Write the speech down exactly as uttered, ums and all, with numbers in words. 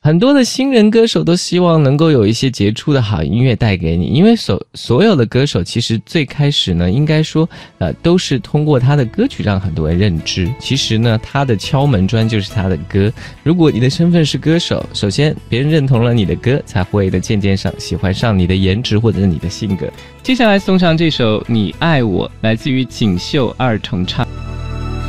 很多的新人歌手都希望能够有一些杰出的好音乐带给你，因为所所有的歌手其实最开始呢，应该说呃都是通过他的歌曲让很多人认知。其实呢，他的敲门砖就是他的歌。如果你的身份是歌手，首先别人认同了你的歌，才会的渐渐上喜欢上你的颜值或者你的性格。接下来送上这首《你爱我》，来自于锦绣二重唱。